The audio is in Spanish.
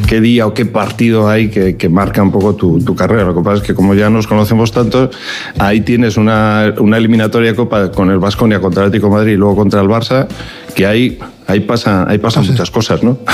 qué día o qué partido hay que marca un poco tu carrera. Lo que pasa es que como ya nos conocemos tanto, ahí tienes una eliminatoria Copa con el Baskonia contra el Atlético de Madrid y luego contra el Barça, que ahí pasan muchas cosas, ¿no?